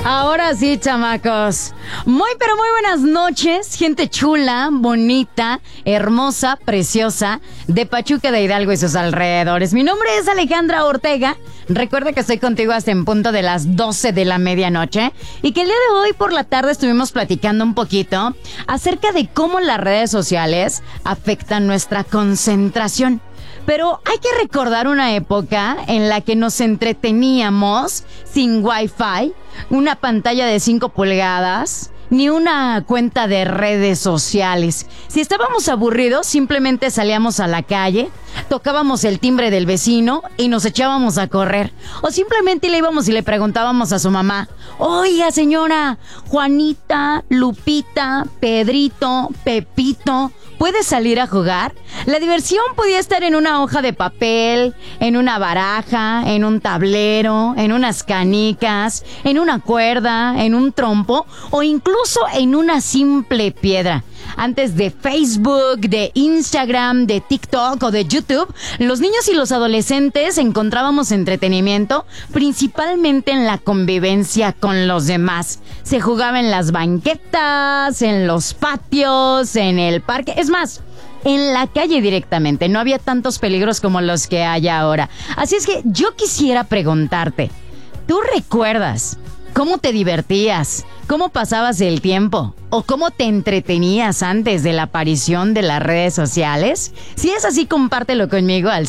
Ahora sí, chamacos. Muy, pero muy buenas noches, gente chula, bonita, hermosa, preciosa, de Pachuca de Hidalgo y sus alrededores. Mi nombre es Alejandra Ortega. Recuerda que estoy contigo hasta en punto de las 12 de la medianoche y que el día de hoy por la tarde estuvimos platicando un poquito acerca de cómo las redes sociales afectan nuestra concentración. Pero hay que recordar una época en la que nos entreteníamos sin Wi-Fi, una pantalla de 5 pulgadas, ni una cuenta de redes sociales. Si estábamos aburridos, simplemente salíamos a la calle, tocábamos el timbre del vecino y nos echábamos a correr. O simplemente le íbamos y le preguntábamos a su mamá: oiga, señora, Juanita, Lupita, Pedrito, Pepito, ¿puede salir a jugar? La diversión podía estar en una hoja de papel, en una baraja, en un tablero, en unas canicas, en una cuerda, en un trompo o incluso en una simple piedra. Antes de Facebook, de Instagram, de TikTok o de YouTube, los niños y los adolescentes encontrábamos entretenimiento principalmente en la convivencia con los demás. Se jugaba en las banquetas, en los patios, en el parque, es más, en la calle directamente. No había tantos peligros como los que hay ahora. Así es que yo quisiera preguntarte, ¿tú recuerdas cómo te divertías? ¿Cómo pasabas el tiempo? ¿O cómo te entretenías antes de la aparición de las redes sociales? Si es así, compártelo conmigo al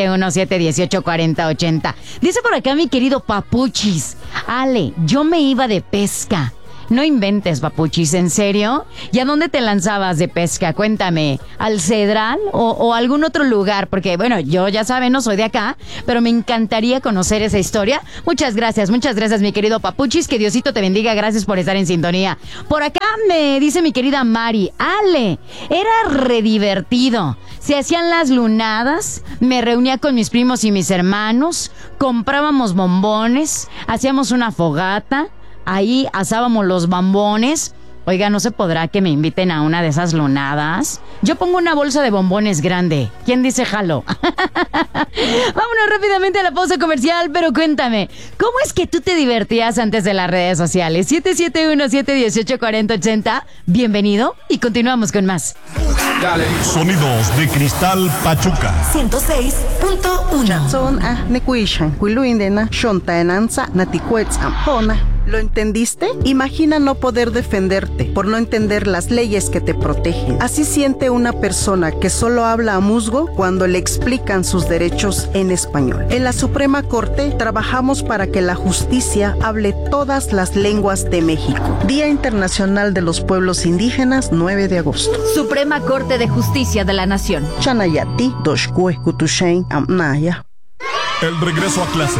771-718-4080. Dice por acá mi querido Papuchis: Ale, yo me iba de pesca. No inventes, Papuchis, ¿en serio? ¿Y a dónde te lanzabas de pesca? Cuéntame, ¿al Cedral o algún otro lugar? Porque, bueno, yo ya saben, no soy de acá, pero me encantaría conocer esa historia. Muchas gracias, mi querido Papuchis. Que Diosito te bendiga, gracias por estar en sintonía. Por acá me dice mi querida Mari: Ale, era redivertido. Se hacían las lunadas, me reunía con mis primos y mis hermanos, comprábamos bombones, hacíamos una fogata. Ahí asábamos los bombones. Oiga, ¿no se podrá que me inviten a una de esas lunadas? Yo pongo una bolsa de bombones grande. ¿Quién dice jalo? Vámonos rápidamente a la pausa comercial, pero cuéntame, ¿cómo es que tú te divertías antes de las redes sociales? 771-718-4080. Bienvenido y continuamos con más. Dale. Sonidos de Cristal Pachuca 106.1. Son nekuishan, kuiluindena, shontaenanza, natikuetzam, hona. ¿Lo entendiste? Imagina no poder defenderte por no entender las leyes que te protegen. Así siente una persona que solo habla a musgo cuando le explican sus derechos en español. En la Suprema Corte trabajamos para que la justicia hable todas las lenguas de México. Día Internacional de los Pueblos Indígenas, 9 de agosto. Suprema Corte de Justicia de la Nación. Chanayati, Doshkue, Kutushain, Amnaya. El regreso a clase.